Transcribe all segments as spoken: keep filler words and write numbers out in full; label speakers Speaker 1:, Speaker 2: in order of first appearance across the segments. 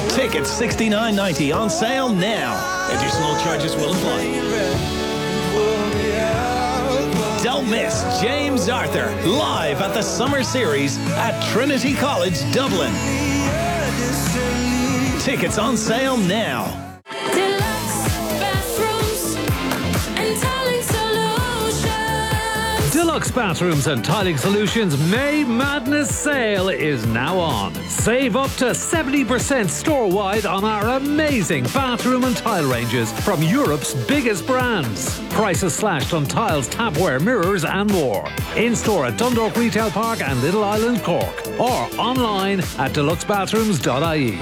Speaker 1: Tickets sixty-nine ninety on sale now. Additional charges will apply. Don't miss James Arthur live at the Summer Series at Trinity College, Dublin. Tickets on sale now.
Speaker 2: Deluxe Bathrooms and Tiling Solutions May Madness Sale is now on. Save up to seventy percent store-wide on our amazing bathroom and tile ranges from Europe's biggest brands. Prices slashed on tiles, tapware, mirrors and more. In-store at Dundalk Retail Park and Little Island, Cork. Or online at deluxe bathrooms dot I E.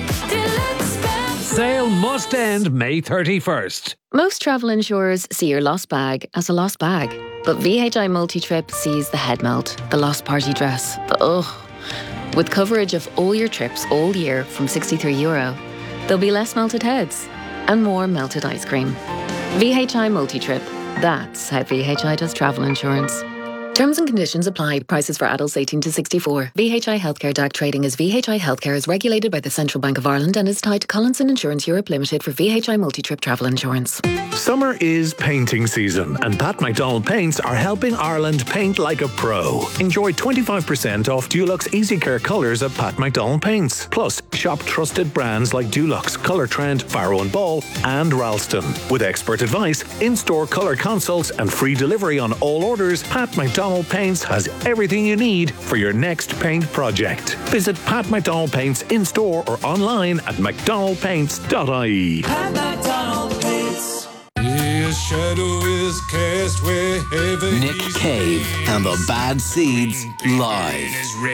Speaker 2: Sale must end May thirty-first.
Speaker 3: Most travel insurers see your lost bag as a lost bag. But V H I Multi-Trip sees the head melt, the lost party dress, the ugh. With coverage of all your trips all year from sixty-three euro, there'll be less melted heads and more melted ice cream. V H I Multi-Trip. That's how V H I does travel insurance. Terms and conditions apply. Prices for adults eighteen to sixty-four. V H I Healthcare D A C trading as V H I Healthcare is regulated by the Central Bank of Ireland and is tied to Collinson Insurance Europe Limited for V H I Multi-Trip travel insurance.
Speaker 4: Summer is painting season and Pat McDonald Paints are helping Ireland paint like a pro. Enjoy twenty-five percent off Dulux Easy Care colours at Pat McDonald Paints. Plus, shop trusted brands like Dulux, Colour Trend, Barrow and Ball and Ralston. With expert advice, in-store colour consults and free delivery on all orders, Pat McDonald Paints has everything you need for your next paint project. Visit Pat McDonald Paints in-store or online at mcdonald paints dot I E.
Speaker 5: Pat McDonald Paints. His shadow is cast wherever
Speaker 6: Nick Cave and the Bad Seeds live.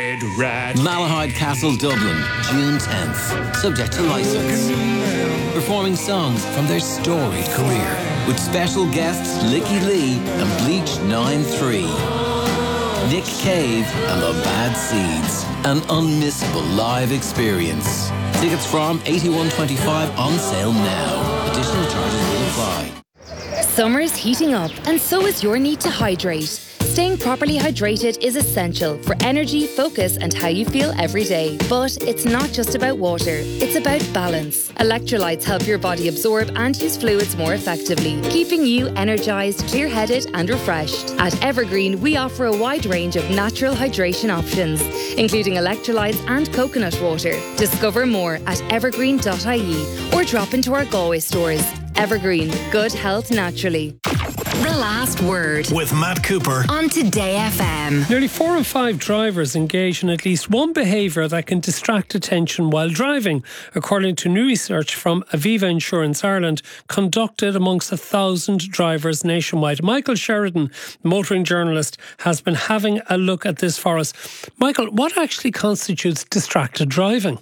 Speaker 6: Malahide Castle, Dublin, June tenth. Subject to licence. Performing songs from their storied career with special guests Licky Lee and Bleach nine three. Nick Cave and the Bad Seeds. An unmissable live experience. Tickets from eighty-one twenty-five on sale now. Additional charges will apply.
Speaker 7: Summer's heating up, and so is your need to hydrate. Staying properly hydrated is essential for energy, focus, and how you feel every day. But it's not just about water, it's about balance. Electrolytes help your body absorb and use fluids more effectively, keeping you energised, clear-headed, and refreshed. At Evergreen, we offer a wide range of natural hydration options, including electrolytes and coconut water. Discover more at evergreen dot I E or drop into our Galway stores. Evergreen, good health naturally.
Speaker 8: The Last Word
Speaker 1: with Matt Cooper
Speaker 8: on Today F M.
Speaker 9: Nearly four in five drivers engage in at least one behaviour that can distract attention while driving, according to new research from Aviva Insurance Ireland, conducted amongst a thousand drivers nationwide. Michael Sheridan, motoring journalist, has been having a look at this for us. Michael, what actually constitutes distracted driving?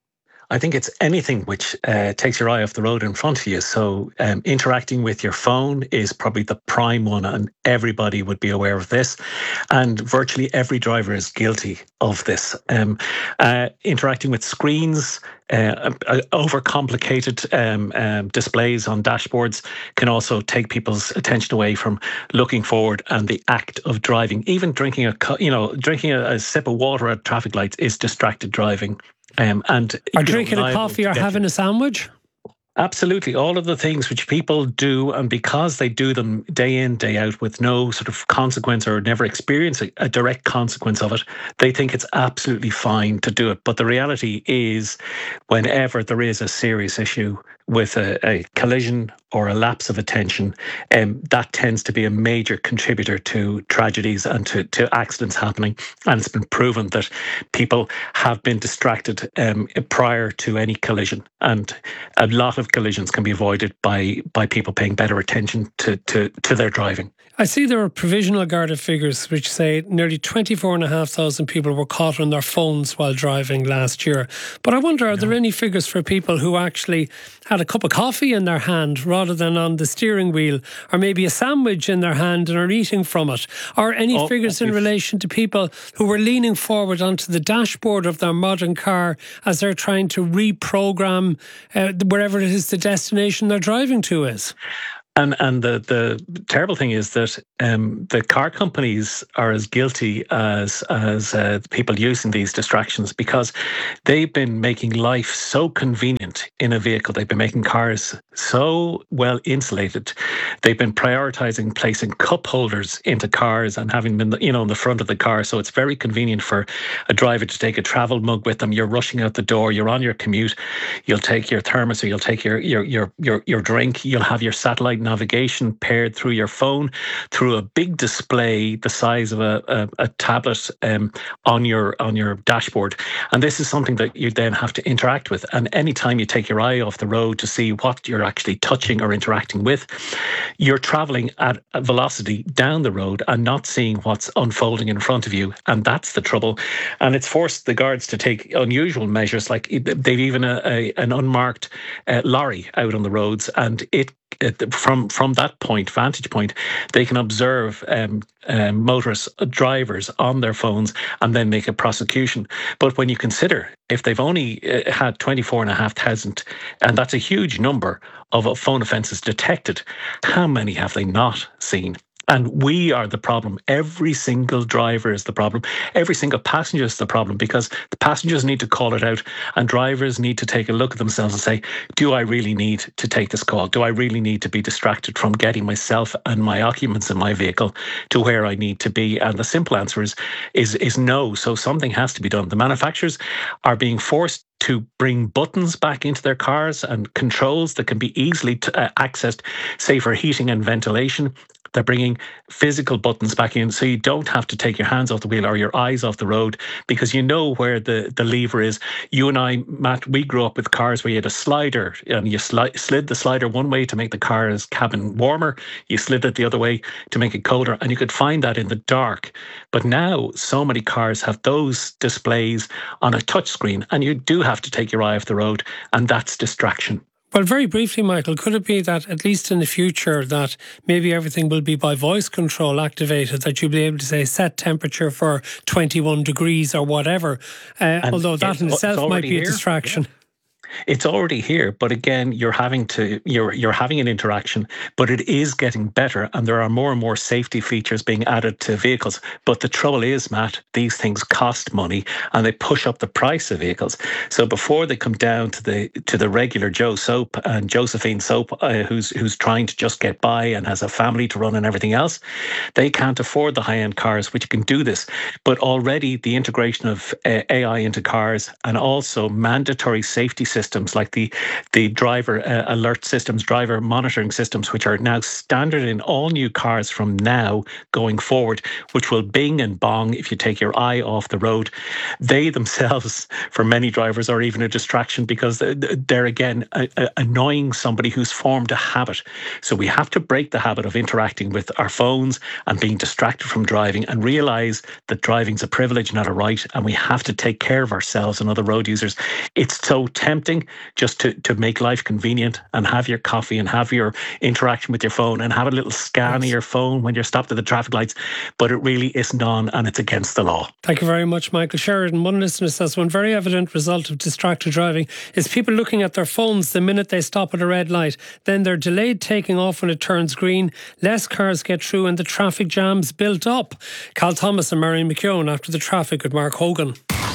Speaker 10: I think it's anything which uh, takes your eye off the road in front of you. So um, interacting with your phone is probably the prime one, and everybody would be aware of this. And virtually every driver is guilty of this. Um, uh, interacting with screens, uh, uh, overcomplicated um, um, displays on dashboards can also take people's attention away from looking forward and the act of driving. Even drinking a, you know, drinking a, a sip of water at traffic lights is distracted driving. Um, and
Speaker 9: Or drinking a coffee or having a sandwich?
Speaker 10: Absolutely. All of the things which people do, and because they do them day in, day out with no sort of consequence or never experience a, a direct consequence of it, they think it's absolutely fine to do it. But the reality is, whenever there is a serious issue with a, a collision or a lapse of attention, um, that tends to be a major contributor to tragedies and to, to accidents happening. And it's been proven that people have been distracted um, prior to any collision. And a lot of collisions can be avoided by by people paying better attention to, to, to their driving.
Speaker 9: I see there are provisional Garda figures which say nearly twenty-four and a half thousand people were caught on their phones while driving last year. But I wonder, are there any figures for people who actually had a cup of coffee in their hand rather than on the steering wheel, or maybe a sandwich in their hand and are eating from it? Or any
Speaker 10: oh,
Speaker 9: figures in relation to people who were leaning forward onto the dashboard of their modern car as they're trying to reprogram uh, wherever it is the destination they're driving to is?
Speaker 10: And and the, the terrible thing is that um, the car companies are as guilty as as uh, people using these distractions, because they've been making life so convenient in a vehicle. They've been making cars so well insulated. They've been prioritizing placing cup holders into cars and having them, you know, in the front of the car. So it's very convenient for a driver to take a travel mug with them. You're rushing out the door. You're on your commute. You'll take your thermos, or you'll take your your your your, your drink. You'll have your satellite navigation paired through your phone, through a big display the size of a, a, a tablet um, on your on your dashboard. And this is something that you then have to interact with. And anytime you take your eye off the road to see what you're actually touching or interacting with, you're traveling at a velocity down the road and not seeing what's unfolding in front of you. And that's the trouble. And it's forced the guards to take unusual measures, like they've even a, a, an unmarked uh, lorry out on the roads, and it From from that point, vantage point, they can observe um, um, motorists, uh, drivers on their phones, and then make a prosecution. But when you consider if they've only uh, had twenty-four and a half thousand, and that's a huge number of uh, phone offences detected, how many have they not seen? And we are the problem. Every single driver is the problem. Every single passenger is the problem, because the passengers need to call it out, and drivers need to take a look at themselves and say, do I really need to take this call? Do I really need to be distracted from getting myself and my occupants in my vehicle to where I need to be? And the simple answer is, is, is no. So something has to be done. The manufacturers are being forced to bring buttons back into their cars and controls that can be easily t- uh, accessed, say for heating and ventilation. They're bringing physical buttons back in, so you don't have to take your hands off the wheel or your eyes off the road, because you know where the, the lever is. You and I, Matt, we grew up with cars where you had a slider, and you sli- slid the slider one way to make the car's cabin warmer. You slid it the other way to make it colder, and you could find that in the dark. But now so many cars have those displays on a touch screen, and you do have to take your eye off the road, and that's distraction.
Speaker 9: Well, very briefly, Michael, could it be that at least in the future that maybe everything will be by voice control activated, that you'll be able to say set temperature for twenty-one degrees or whatever, uh, although that in itself might be a distraction. Yeah.
Speaker 10: It's already here, but again, you're having to you're you're having an interaction, but it is getting better, and there are more and more safety features being added to vehicles. But the trouble is, Matt, these things cost money, and they push up the price of vehicles. So before they come down to the to the regular Joe Soap and Josephine Soap, uh, who's who's trying to just get by and has a family to run and everything else, they can't afford the high-end cars which can do this. But already the integration of uh, A I into cars, and also mandatory safety systems systems like the the driver uh, alert systems, driver monitoring systems, which are now standard in all new cars from now going forward, which will bing and bong if you take your eye off the road. They themselves, for many drivers, are even a distraction, because they're again a, a annoying somebody who's formed a habit. So we have to break the habit of interacting with our phones and being distracted from driving, and realise that driving's a privilege, not a right, and we have to take care of ourselves and other road users. It's so tempting just to, to make life convenient and have your coffee and have your interaction with your phone and have a little scan yes. of your phone when you're stopped at the traffic lights, but it really isn't on, and it's against the law.
Speaker 9: Thank you very much, Michael Sheridan. One listener says one very evident result of distracted driving is people looking at their phones the minute they stop at a red light. Then they're delayed taking off when it turns green. Less cars get through and the traffic jams built up. Cal Thomas and Marion McKeown after the traffic with Mark Hogan.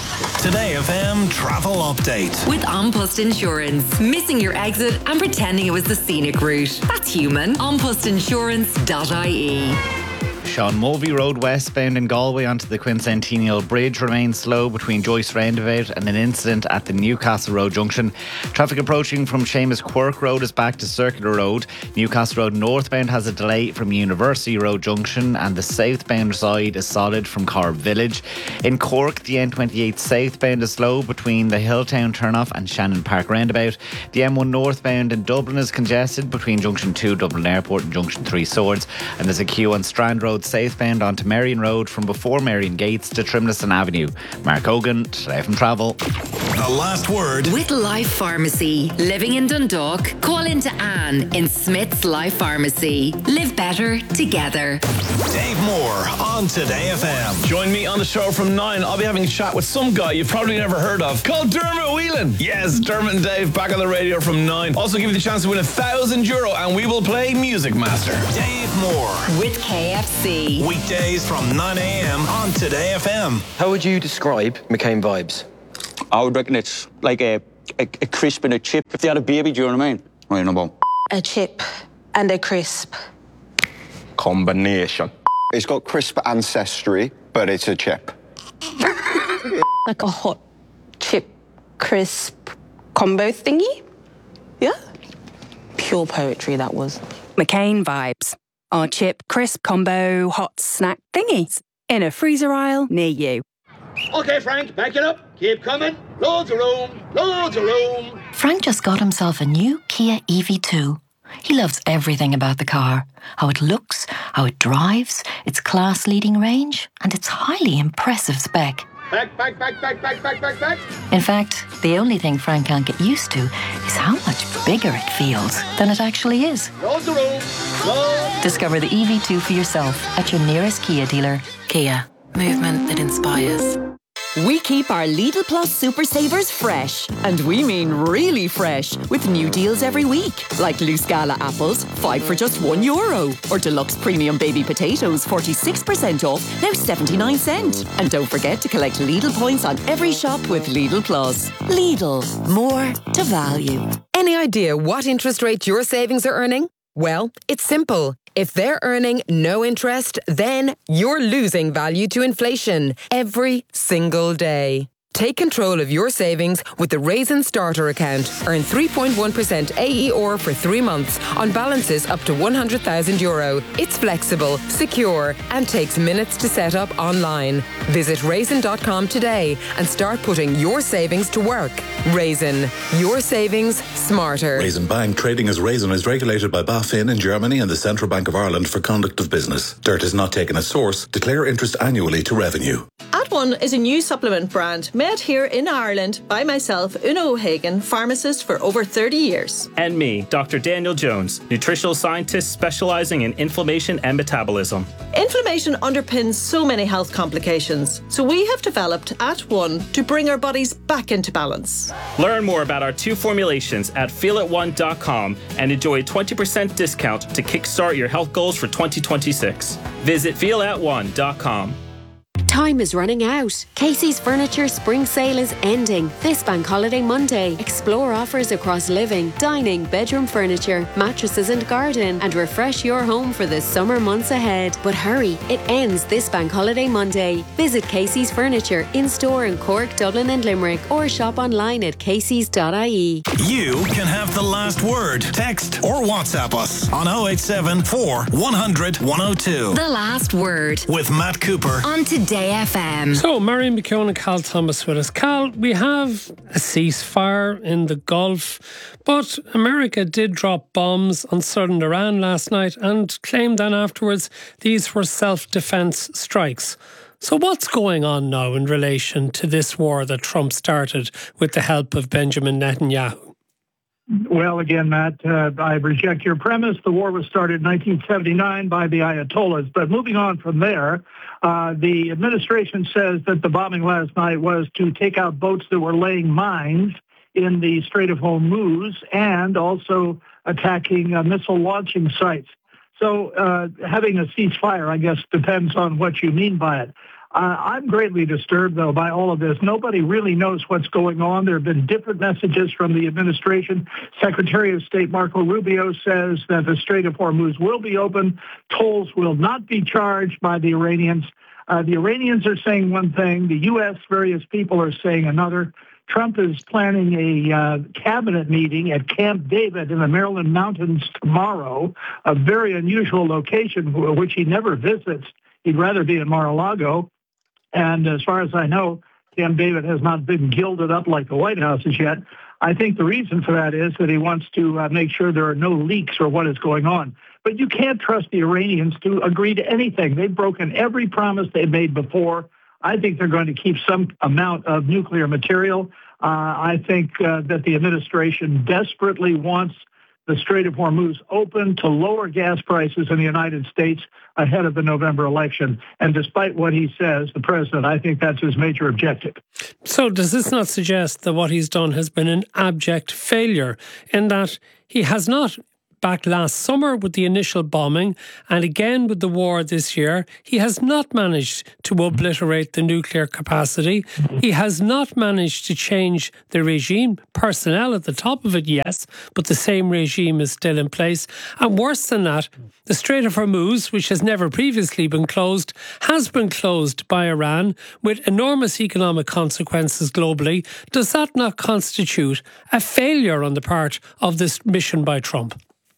Speaker 1: Today F M Travel Update.
Speaker 8: With An Post Insurance. Missing your exit and pretending it was the scenic route. That's human. an post insurance dot I E.
Speaker 11: Sean Mulvey Road westbound in Galway onto the Quincentennial Bridge remains slow between Joyce Roundabout and an incident at the Newcastle Road junction. Traffic approaching from Seamus Quirk Road is back to Circular Road. Newcastle Road northbound has a delay from University Road junction, and the southbound side is solid from Corb Village. In Cork, the N twenty-eight southbound is slow between the Hilltown turnoff and Shannon Park roundabout. The M one northbound in Dublin is congested between Junction two Dublin Airport and Junction three Swords, and there's a queue on Strand Road southbound onto Marion Road from before Marion Gates to Trimleston Avenue. Mark Hogan, Today from Travel.
Speaker 1: The last word
Speaker 8: with Life Pharmacy. Living in Dundalk, call into Anne in Smith's Life Pharmacy. Live better. better together.
Speaker 1: Dave Moore on Today F M.
Speaker 12: Join me on the show from nine. I'll be having a chat with some guy you've probably never heard of called Dermot Whelan. Yes, Dermot and Dave back on the radio from nine. Also give you the chance to win a thousand euro and we will play Music Master.
Speaker 1: Dave Moore
Speaker 8: with K F C.
Speaker 1: Weekdays from nine a.m. on Today F M.
Speaker 13: How would you describe McCain vibes?
Speaker 14: I would reckon it's like a, a, a crisp and a chip. If they had a baby, do you know what I mean? Right, number one.
Speaker 15: A chip and a crisp.
Speaker 16: Combination. It's got crisp ancestry, but it's a chip.
Speaker 15: Like a hot chip crisp combo thingy? Yeah? Pure poetry, that was.
Speaker 17: McCain vibes. Our chip crisp combo hot snack thingies in a freezer aisle near you.
Speaker 18: Okay, Frank, back it up. Keep coming. Loads of room. Loads of room.
Speaker 19: Frank just got himself a new Kia E V two. He loves everything about the car. How it looks, how it drives, its class-leading range, and its highly impressive spec.
Speaker 18: Back, back, back, back, back, back, back, back.
Speaker 19: In fact, the only thing Frank can't get used to is how much bigger it feels than it actually is.
Speaker 18: Loads of room. Loads.
Speaker 19: Discover the E V two for yourself at your nearest Kia dealer.
Speaker 20: Kia. Movement that inspires.
Speaker 21: We keep our Lidl Plus Super Savers fresh, and we mean really fresh, with new deals every week, like loose Gala apples, five for just one euro, or deluxe premium baby potatoes, forty-six percent off, now seventy-nine cent. And don't forget to collect Lidl points on every shop with Lidl Plus. Lidl, more to value.
Speaker 22: Any idea what interest rate your savings are earning? Well, it's simple. If they're earning no interest, then you're losing value to inflation every single day. Take control of your savings with the Raisin Starter account. Earn three point one percent A E R for three months on balances up to one hundred thousand euro. It's flexible, secure, and takes minutes to set up online. Visit raisin dot com today and start putting your savings to work. Raisin, your savings smarter.
Speaker 23: Raisin Bank, trading as Raisin, is regulated by BaFin in Germany and the Central Bank of Ireland for conduct of business. Dirt is not taken as source. Declare interest annually to revenue.
Speaker 24: At One is a new supplement brand made here in Ireland by myself, Una O'Hagan, pharmacist for over thirty years.
Speaker 25: And me, Doctor Daniel Jones, nutritional scientist specialising in inflammation and metabolism.
Speaker 24: Inflammation underpins so many health complications, so we have developed At One to bring our bodies back into balance.
Speaker 25: Learn more about our two formulations at feel it one dot com and enjoy a twenty percent discount to kickstart your health goals for twenty twenty-six. Visit feel at one dot com.
Speaker 26: Time is running out. Casey's Furniture Spring Sale is ending this Bank Holiday Monday. Explore offers across living, dining, bedroom furniture, mattresses and garden, and refresh your home for the summer months ahead. But hurry, it ends this Bank Holiday Monday. Visit Casey's Furniture in-store in Cork, Dublin and Limerick, or shop online at caseys dot I E.
Speaker 1: You can have the last word. Text or WhatsApp us on oh eight seven, four, one hundred, one oh two.
Speaker 8: The Last Word
Speaker 1: with Matt Cooper
Speaker 8: on Today F M.
Speaker 9: So, Marion McKeown and Cal Thomas with us. Cal, we have a ceasefire in the Gulf, but America did drop bombs on southern Iran last night and claimed then afterwards these were self-defense strikes. So what's going on now in relation to this war that Trump started with the help of Benjamin Netanyahu?
Speaker 27: Well, again, Matt, uh, I reject your premise. The war was started in nineteen seventy-nine by the Ayatollahs. But moving on from there, uh, the administration says that the bombing last night was to take out boats that were laying mines in the Strait of Hormuz and also attacking uh, missile launching sites. So uh, having a ceasefire, I guess, depends on what you mean by it. Uh, I'm greatly disturbed, though, by all of this. Nobody really knows what's going on. There have been different messages from the administration. Secretary of State Marco Rubio says that the Strait of Hormuz will be open. Tolls will not be charged by the Iranians. Uh, the Iranians are saying one thing. The U S, various people are saying another. Trump is planning a uh, cabinet meeting at Camp David in the Maryland mountains tomorrow, a very unusual location which he never visits. He'd rather be in Mar-a-Lago. And as far as I know, Camp David has not been gilded up like the White House is yet. I think the reason for that is that he wants to uh, make sure there are no leaks or what is going on. But you can't trust the Iranians to agree to anything. They've broken every promise they've made before. I think they're going to keep some amount of nuclear material. Uh, I think uh, that the administration desperately wants the Strait of Hormuz open to lower gas prices in the United States ahead of the November election. And despite what he says, the president, I think that's his major objective.
Speaker 9: So does this not suggest that what he's done has been an abject failure, in that he has not, back last summer with the initial bombing and again with the war this year, he has not managed to obliterate the nuclear capacity. He has not managed to change the regime. Personnel at the top of it, yes, but the same regime is still in place. And worse than that, the Strait of Hormuz, which has never previously been closed, has been closed by Iran with enormous economic consequences globally. Does that not constitute a failure on the part of this mission by Trump?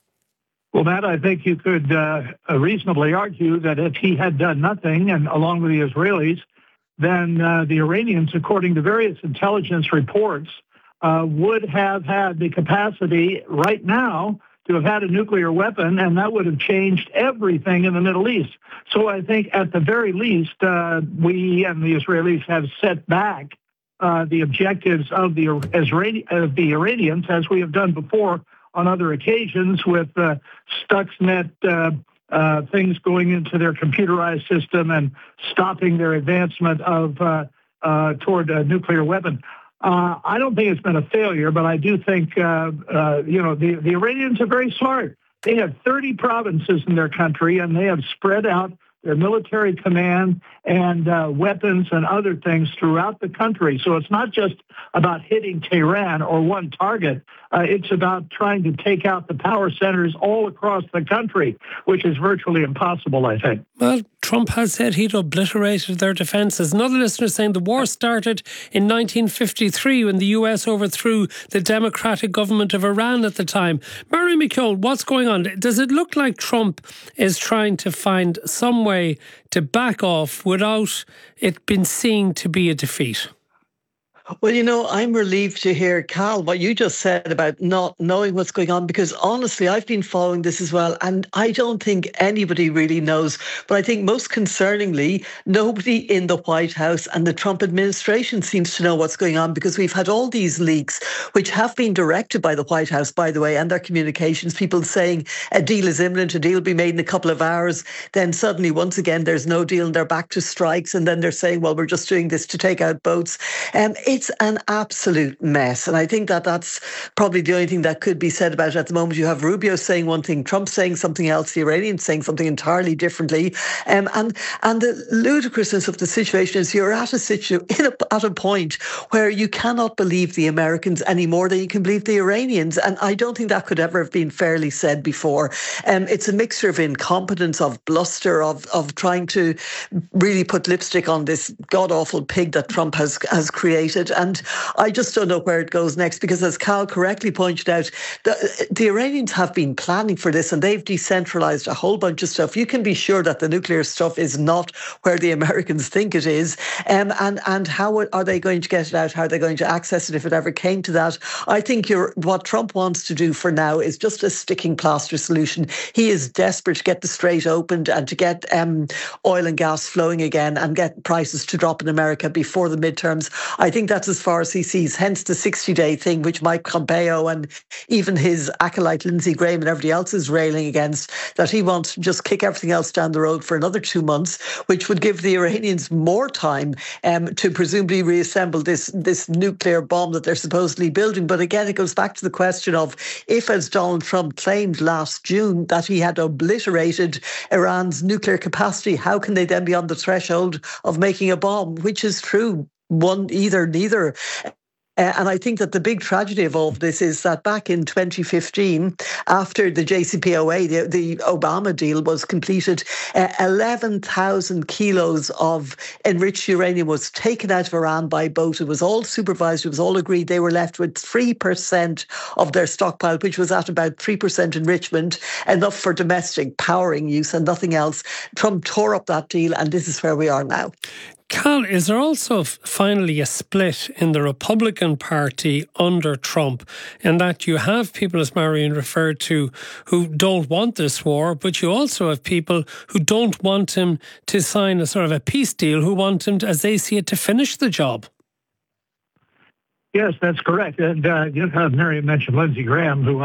Speaker 27: Well, Matt, I think you could uh, reasonably argue that if he had done nothing, and along with the Israelis, then uh, the Iranians, according to various intelligence reports, uh, would have had the capacity right now to have had a nuclear weapon, and that would have changed everything in the Middle East. So I think at the very least, uh, we and the Israelis have set back uh, the objectives of the, Israeli, of the Iranians, as we have done before on other occasions with uh, Stuxnet uh, uh, things going into their computerized system and stopping their advancement of uh, uh, toward a nuclear weapon. Uh, I don't think it's been a failure, but I do think, uh, uh, you know, the, the Iranians are very smart. They have thirty provinces in their country, and they have spread out their military command and uh, weapons and other things throughout the country. So it's not just about hitting Tehran or one target. Uh, it's about trying to take out the power centers all across the country, which is virtually impossible, I think.
Speaker 9: Well, Trump has said he'd obliterated their defences. Another listener saying the war started in nineteen fifty-three when the U S overthrew the democratic government of Iran at the time. Mary McCune, what's going on? Does it look like Trump is trying to find some way to back off without it being seen to be a defeat?
Speaker 2: Well, you know, I'm relieved to hear, Cal, what you just said about not knowing what's going on, because honestly, I've been following this as well, and I don't think anybody really knows. But I think most concerningly, nobody in the White House and the Trump administration seems to know what's going on, because we've had all these leaks, which have been directed by the White House, by the way, and their communications, people saying a deal is imminent, a deal will be made in a couple of hours. Then suddenly, once again, there's no deal and they're back to strikes. And then they're saying, well, we're just doing this to take out boats. Um, It's an absolute mess. And I think that that's probably the only thing that could be said about it at the moment. You have Rubio saying one thing, Trump saying something else, the Iranians saying something entirely differently. Um, and and the ludicrousness of the situation is you're at a, situ- in a, at a point where you cannot believe the Americans any more than you can believe the Iranians. And I don't think that could ever have been fairly said before. Um, it's a mixture of incompetence, of bluster, of, of trying to really put lipstick on this god-awful pig that Trump has, has created. And I just don't know where it goes next, because as Cal correctly pointed out, the, the Iranians have been planning for this and they've decentralized a whole bunch of stuff. You can be sure that the nuclear stuff is not where the Americans think it is. Um, and, and how are they going to get it out? How are they going to access it if it ever came to that? I think you're, what Trump wants to do for now is just a sticking plaster solution. He is desperate to get the Strait opened and to get um, oil and gas flowing again and get prices to drop in America before the midterms. I think that's as far as he sees, hence the sixty-day thing, which Mike Pompeo and even his acolyte Lindsey Graham and everybody else is railing against, that he wants to just kick everything else down the road for another two months, which would give the Iranians more time um, to presumably reassemble this, this nuclear bomb that they're supposedly building. But again, it goes back to the question of, if, as Donald Trump claimed last June, that he had obliterated Iran's nuclear capacity, how can they then be on the threshold of making a bomb, which is true? One, either, neither. Uh, and I think that the big tragedy of all of this is that back in twenty fifteen, after the J C P O A, the, the Obama deal was completed, uh, eleven thousand kilos of enriched uranium was taken out of Iran by boat. It was all supervised. It was all agreed. They were left with three percent of their stockpile, which was at about three percent enrichment, enough for domestic powering use and nothing else. Trump tore up that deal, and this is where we are now.
Speaker 9: Cal, is there also f- finally a split in the Republican Party under Trump, in that you have people, as Marion referred to, who don't want this war, but you also have people who don't want him to sign a sort of a peace deal, who want him, to, as they see it, to finish the job?
Speaker 27: Yes, that's correct. And uh, you know, Mary mentioned Lindsey Graham, who I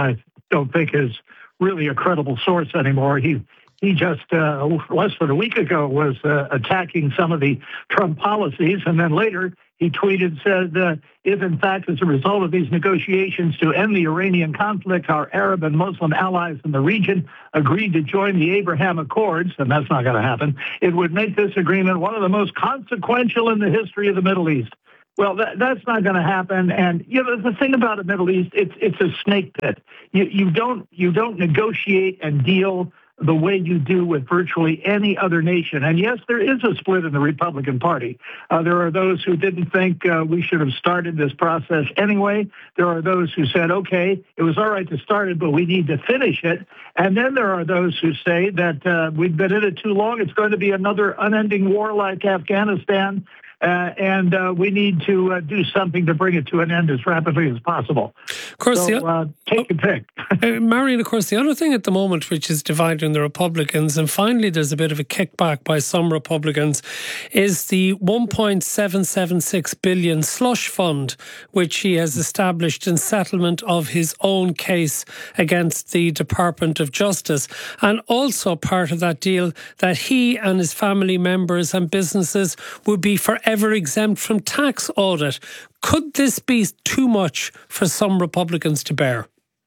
Speaker 27: don't think is really a credible source anymore. He he just uh, less than a week ago was uh, attacking some of the Trump policies, and then later he tweeted, said, uh, if in fact as a result of these negotiations to end the Iranian conflict, our Arab and Muslim allies in the region agreed to join the Abraham Accords, and that's not going to happen, it would make this agreement one of the most consequential in the history of the Middle East. Well, that, that's not going to happen. And you know, the thing about the Middle East, it's it's a snake pit. You you don't you don't negotiate and deal the way you do with virtually any other nation. And yes, there is a split in the Republican Party. Uh, there are those who didn't think uh, we should have started this process anyway. There are those who said, okay, it was all right to start it, but we need to finish it. And then there are those who say that uh, we've been in it too long. It's going to be another unending war like Afghanistan. Uh, and uh, we need to uh, do something to bring it to an end as rapidly as possible.
Speaker 9: Of course,
Speaker 27: so,
Speaker 9: the,
Speaker 27: uh, take your pick.
Speaker 9: uh, Marion, of course, the other thing at the moment which is dividing the Republicans, and finally there's a bit of a kickback by some Republicans, is the one point seven seven six billion slush fund, which he has established in settlement of his own case against the Department of Justice. And also part of that deal that he and his family members and businesses would be forever ever exempt from tax audit. Could this be too much for some Republicans to bear?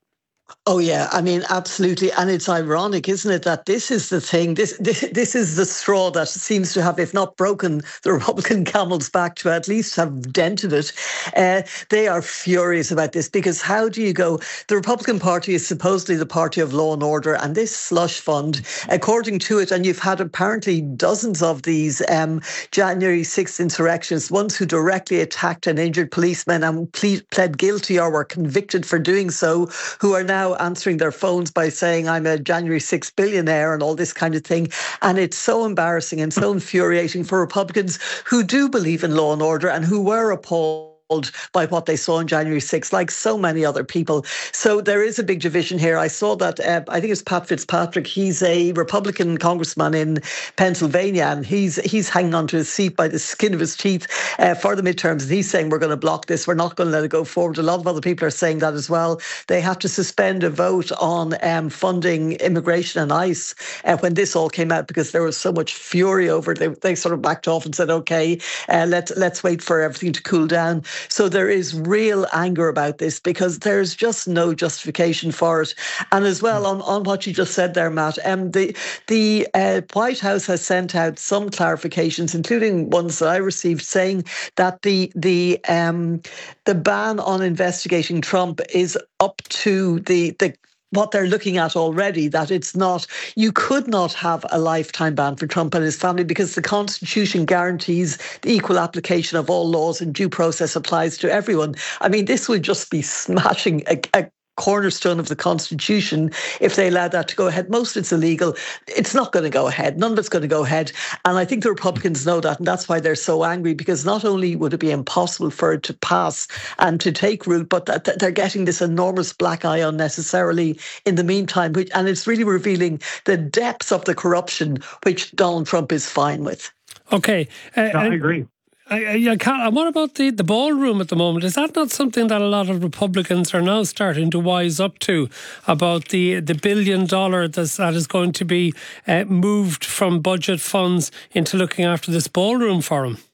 Speaker 2: Oh, yeah. I mean, absolutely. And it's ironic, isn't it, that this is the thing, this, this this is the straw that seems to have, if not broken the Republican camel's back, to at least have dented it. Uh, they are furious about this because how do you go? The Republican Party is supposedly the party of law and order, and this slush fund, according to it, and you've had apparently dozens of these um, January sixth insurrectionists, ones who directly attacked and injured policemen and ple- pled guilty or were convicted for doing so, who are now answering their phones by saying I'm a January sixth billionaire and all this kind of thing. And it's so embarrassing and so infuriating for Republicans who do believe in law and order and who were appalled by what they saw on January sixth, like so many other people. So there is a big division here. I saw that, uh, I think it's Pat Fitzpatrick, he's a Republican congressman in Pennsylvania, and he's he's hanging onto his seat by the skin of his teeth uh, for the midterms. And he's saying we're going to block this, we're not going to let it go forward. A lot of other people are saying that as well. They have to suspend a vote on um, funding immigration and ICE uh, when this all came out because there was so much fury over it. They, they sort of backed off and said, okay, uh, let's, let's wait for everything to cool down. So there is real anger about this because there's just no justification for it. And as well, on, on what you just said there, Matt, um, the the uh, White House has sent out some clarifications, including ones that I received, saying that the the um, the ban on investigating Trump is up to the the. what they're looking at already, that it's not, you could not have a lifetime ban for Trump and his family because the Constitution guarantees the equal application of all laws and due process applies to everyone. I mean, this would just be smashing a, a cornerstone of the Constitution if they allow that to go ahead. Most of it's illegal. It's not going to go ahead. None of it's going to go ahead. And I think the Republicans know that, and that's why they're so angry, because not only would it be impossible for it to pass and to take root, but that they're getting this enormous black eye unnecessarily in the meantime, which, and it's really revealing the depths of the corruption which Donald Trump is fine with.
Speaker 9: Okay. Uh,
Speaker 27: no, I agree.
Speaker 9: I, I can't, and what about the, the ballroom at the moment? Is that not something that a lot of Republicans are now starting to wise up to, about the, the billion dollar that's, that is going to be uh, moved from budget funds into looking after this ballroom for him?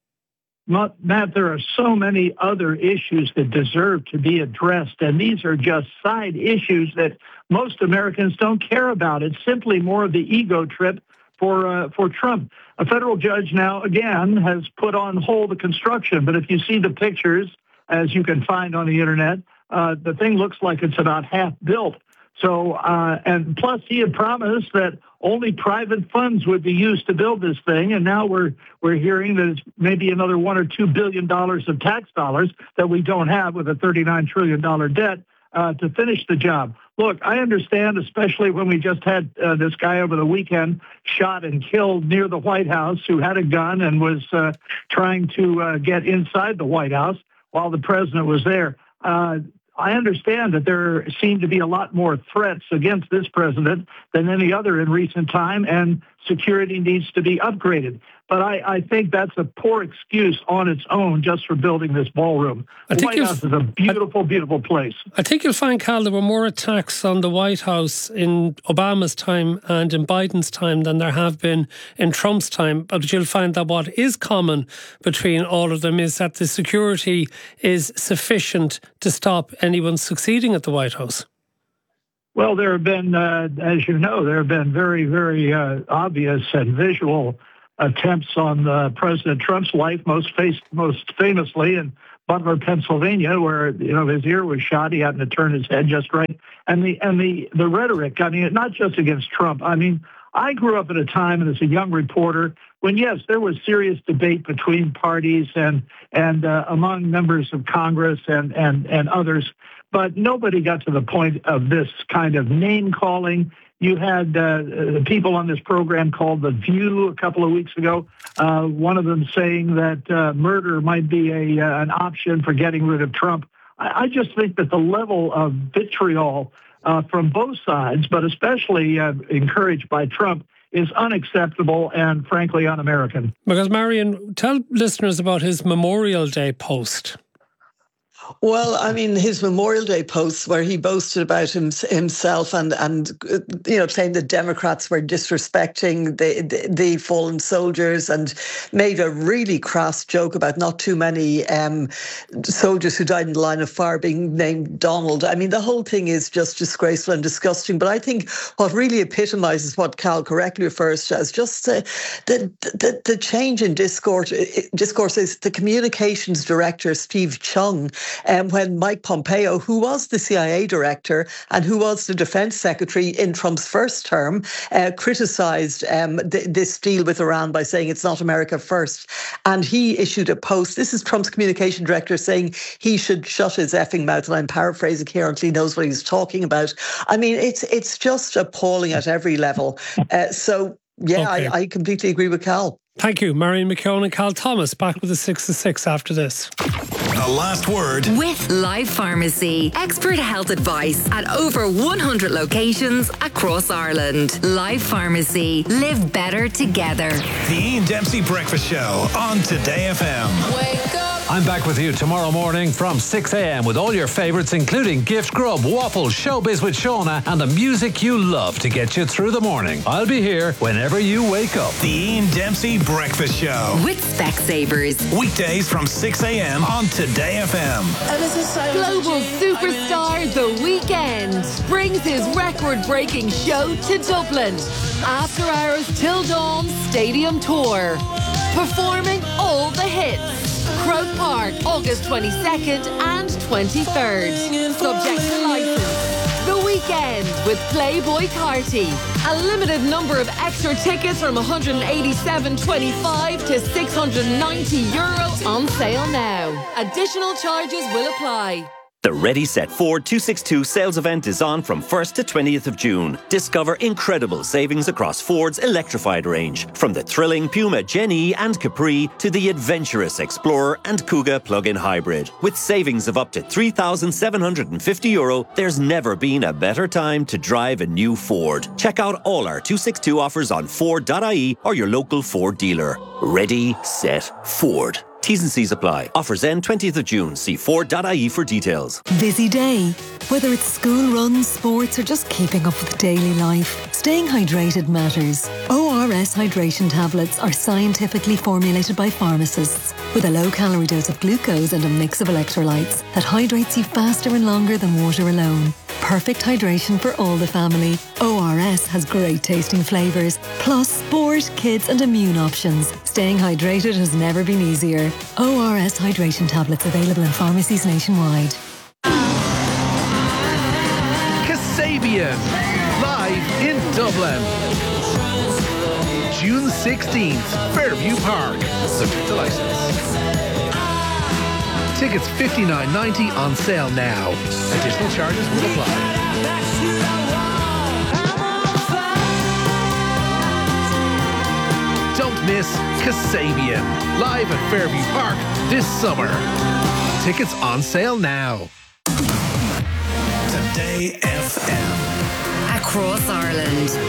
Speaker 27: Matt, there are so many other issues that deserve to be addressed, and these are just side issues that most Americans don't care about. It's simply more of the ego trip for uh, for Trump. A federal judge now, again, has put on hold the construction. But if you see the pictures, as you can find on the internet, uh, the thing looks like it's about half built. So, uh, and plus he had promised that only private funds would be used to build this thing. And now we're we're hearing that it's maybe another one or two billion dollars of tax dollars that we don't have with a thirty-nine trillion dollars debt uh, to finish the job. Look, I understand, especially when we just had uh, this guy over the weekend shot and killed near the White House who had a gun and was uh, trying to uh, get inside the White House while the president was there. Uh, I understand that there seem to be a lot more threats against this president than any other in recent time, and security needs to be upgraded. But I, I think that's a poor excuse on its own just for building this ballroom.
Speaker 9: I
Speaker 27: The
Speaker 9: think
Speaker 27: White House is a beautiful, beautiful place.
Speaker 9: I think you'll find, Cal, there were more attacks on the White House in Obama's time and in Biden's time than there have been in Trump's time. But you'll find that what is common between all of them is that the security is sufficient to stop anyone succeeding at the White House.
Speaker 27: Well, there have been, uh, as you know, there have been very, very uh, obvious and visual attempts on uh, President Trump's life, most face, most famously in Butler, Pennsylvania, where you know his ear was shot. He happened to turn his head just right, and the and the the rhetoric. I mean, not just against Trump. I mean, I grew up at a time, and as a young reporter, when yes, there was serious debate between parties and and uh, among members of Congress and and and others, but nobody got to the point of this kind of name calling. You had uh, people on this program called The View a couple of weeks ago, uh, one of them saying that uh, murder might be a uh, an option for getting rid of Trump. I, I just think that the level of vitriol uh, from both sides, but especially uh, encouraged by Trump, is unacceptable and frankly un-American.
Speaker 9: Because, Marion, tell listeners about his Memorial Day post.
Speaker 2: Well, I mean, his Memorial Day posts where he boasted about him, himself and, and you know, saying the Democrats were disrespecting the, the, the fallen soldiers and made a really crass joke about not too many um, soldiers who died in the line of fire being named Donald. I mean, the whole thing is just disgraceful and disgusting. But I think what really epitomizes what Cal correctly refers to as just uh, the, the, the change in discourse, discourse is the communications director, Steve Chung, Um, when Mike Pompeo, who was the C I A director and who was the defense secretary in Trump's first term, uh, criticized um, th- this deal with Iran by saying it's not America first. And he issued a post. This is Trump's communication director saying he should shut his effing mouth. And I'm paraphrasing here until he knows what he's talking about. I mean, it's it's just appalling at every level. Uh, so, yeah,
Speaker 9: Okay.
Speaker 2: I, I completely agree with Cal.
Speaker 9: Thank you, Marion McKeown and Cal Thomas. Back with the six to six after this.
Speaker 1: The last word
Speaker 8: with Life Pharmacy. Expert health advice at over one hundred locations across Ireland. Life Pharmacy. Live better together.
Speaker 1: The Ian Dempsey Breakfast Show on Today F M.
Speaker 8: Wake up.
Speaker 3: I'm back with you tomorrow morning from six a.m. with all your favourites, including Gift Grub, Waffle, Showbiz with Shauna, and the music you love to get you through the morning. I'll be here whenever you wake up.
Speaker 1: The Ian Dempsey Breakfast Show
Speaker 8: with Specsavers.
Speaker 1: Weekdays from six a.m. on Today F M.
Speaker 4: Global superstar The Weeknd brings his record-breaking show to Dublin. After Hours Till Dawn Stadium Tour. Performing all the hits. Croke Park, August twenty-second and twenty-third. Subject to license. The Weeknd with Playboy Carti. A limited number of extra tickets from one hundred eighty-seven twenty-five to six hundred ninety euro on sale now. Additional charges will apply.
Speaker 5: The Ready Set Ford two sixty-two sales event is on from first to twentieth of June. Discover incredible savings across Ford's electrified range, from the thrilling Puma Gen E and Capri to the adventurous Explorer and Kuga plug-in hybrid. With savings of up to three thousand seven hundred fifty euro, there's never been a better time to drive a new Ford. Check out all our two sixty-two offers on Ford dot I E or your local Ford dealer. Ready, set, Ford. T's and C's apply. Offers end twentieth of June. See Ford dot I E for details.
Speaker 6: Busy day. Whether it's school runs, sports, or just keeping up with daily life, staying hydrated matters. O R S hydration tablets are scientifically formulated by pharmacists with a low-calorie dose of glucose and a mix of electrolytes that hydrates you faster and longer than water alone. Perfect hydration for all the family. O R S has great tasting flavours, plus sport, kids and immune options. Staying hydrated has never been easier. O R S hydration tablets available in pharmacies nationwide.
Speaker 7: Kasabian, live in Dublin. June sixteenth, Fairview Park. Subject to license. Tickets fifty-nine ninety on sale now. Additional charges will apply. Don't miss Kasabian, live at Fairview Park this summer. Tickets on sale now.
Speaker 1: Today F M.
Speaker 8: Across Ireland.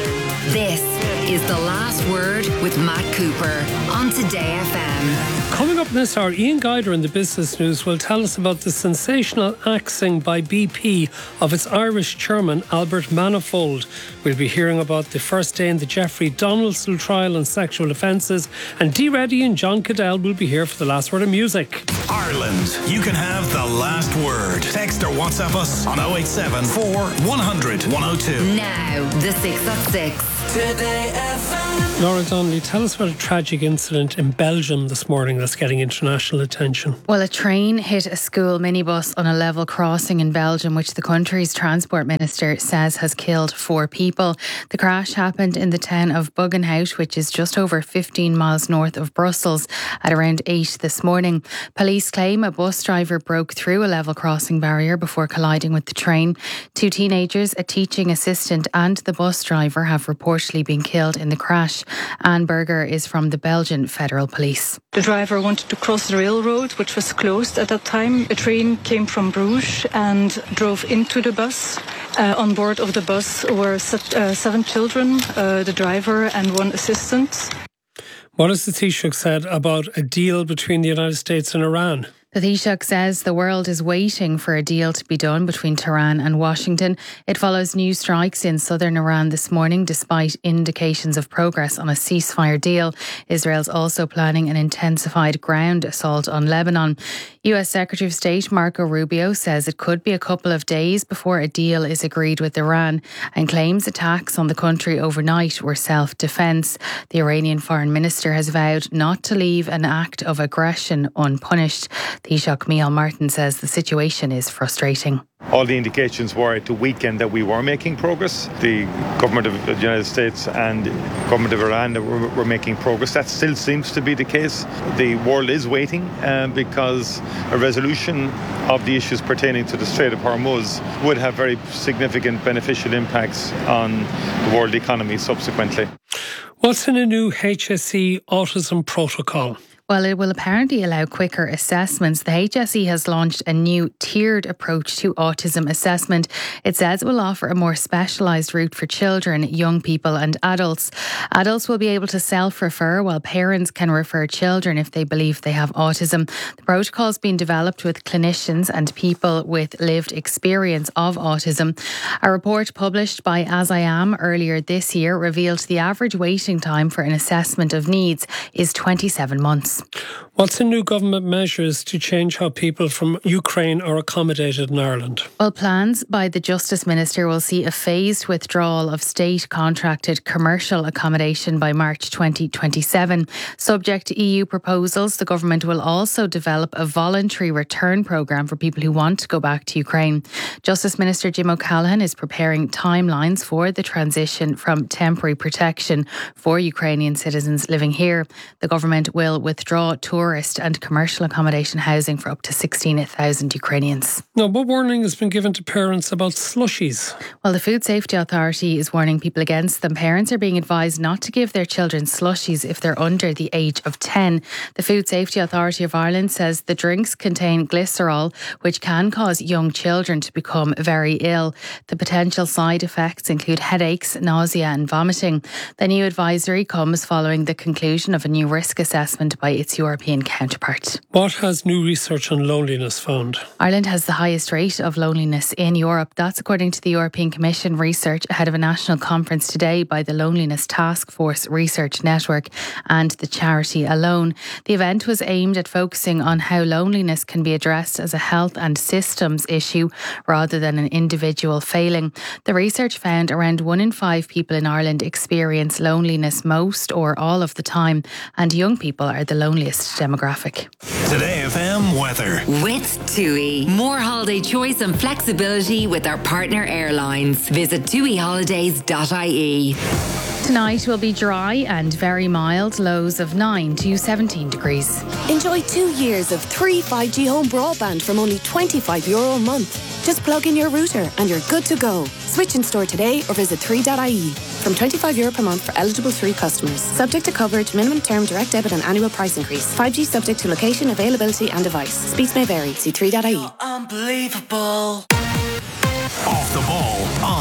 Speaker 8: This is The Last Word with Matt Cooper on Today F M.
Speaker 9: Coming up in this hour, Ian Guider in the Business News will tell us about the sensational axing by B P of its Irish chairman, Albert Manifold. We'll be hearing about the first day in the Jeffrey Donaldson trial on sexual offences, and Dee Reddy and John Cadell will be here for the last word of music.
Speaker 1: Ireland, you can have the last word. Text or WhatsApp us on oh eight seven, four, one hundred, one oh two.
Speaker 8: Now, the six at six.
Speaker 9: Today F M. Laura Donnelly, tell us about a tragic incident in Belgium this morning that's getting international attention.
Speaker 10: Well, a train hit a school minibus on a level crossing in Belgium, which the country's transport minister says has killed four people. The crash happened in the town of Buggenhout, which is just over fifteen miles north of Brussels, at around eight this morning. Police claim a bus driver broke through a level crossing barrier before colliding with the train. Two teenagers, a teaching assistant and the bus driver have reportedly been killed in the crash. Anne Berger is from the Belgian Federal Police.
Speaker 11: The driver wanted to cross the railroad, which was closed at that time. A train came from Bruges and drove into the bus. Uh, on board of the bus were set, uh, seven children, uh, the driver and one assistant.
Speaker 9: What has the Taoiseach said about a deal between the United States and Iran?
Speaker 10: The Taoiseach says the world is waiting for a deal to be done between Tehran and Washington. It follows new strikes in southern Iran this morning, despite indications of progress on a ceasefire deal. Israel's also planning an intensified ground assault on Lebanon. U S Secretary of State Marco Rubio says it could be a couple of days before a deal is agreed with Iran, and claims attacks on the country overnight were self-defence. The Iranian foreign minister has vowed not to leave an act of aggression unpunished. Taoiseach Micheál Martin says the situation is frustrating.
Speaker 12: All the indications were at the weekend that we were making progress. The government of the United States and the government of Iran were, were making progress. That still seems to be the case. The world is waiting uh, because a resolution of the issues pertaining to the Strait of Hormuz would have very significant beneficial impacts on the world economy subsequently.
Speaker 9: What's in a new H S E autism protocol?
Speaker 10: Well, it will apparently allow quicker assessments. The H S E has launched a new tiered approach to autism assessment. It says it will offer a more specialised route for children, young people and adults. Adults will be able to self-refer, while parents can refer children if they believe they have autism. The protocol has been developed with clinicians and people with lived experience of autism. A report published by As I Am earlier this year revealed the average waiting time for an assessment of needs is twenty-seven months.
Speaker 9: What's in new government measures to change how people from Ukraine are accommodated in Ireland?
Speaker 10: Well, plans by the Justice Minister will see a phased withdrawal of state-contracted commercial accommodation by March twenty twenty-seven. Subject to E U proposals, the government will also develop a voluntary return programme for people who want to go back to Ukraine. Justice Minister Jim O'Callaghan is preparing timelines for the transition from temporary protection for Ukrainian citizens living here. The government will withdraw Draw tourist and commercial accommodation housing for up to sixteen thousand Ukrainians.
Speaker 9: Now, what warning has been given to parents about slushies?
Speaker 10: Well, the Food Safety Authority is warning people against them. Parents are being advised not to give their children slushies if they're under the age of ten. The Food Safety Authority of Ireland says the drinks contain glycerol, which can cause young children to become very ill. The potential side effects include headaches, nausea and vomiting. The new advisory comes following the conclusion of a new risk assessment by its European counterpart.
Speaker 9: What has new research on loneliness found?
Speaker 10: Ireland has the highest rate of loneliness in Europe. That's according to the European Commission research ahead of a national conference today by the Loneliness Task Force Research Network and the charity Alone. The event was aimed at focusing on how loneliness can be addressed as a health and systems issue rather than an individual failing. The research found around one in five people in Ireland experience loneliness most or all of the time, and young people are the loneliest demographic.
Speaker 1: Today F M weather.
Speaker 8: With TUI. More holiday choice and flexibility with our partner airlines. Visit T U I holidays dot I E.
Speaker 10: Tonight will be dry and very mild, lows of nine to seventeen degrees.
Speaker 13: Enjoy two years of three five G home broadband from only twenty-five euro a month. Just plug in your router and you're good to go. Switch in store today or visit three dot I E. From twenty-five euro per month for eligible three customers. Subject to coverage, minimum term, direct debit and annual price increase. five G subject to location, availability and device. Speeds may vary. See three dot I E.
Speaker 1: Unbelievable. Off the ball, on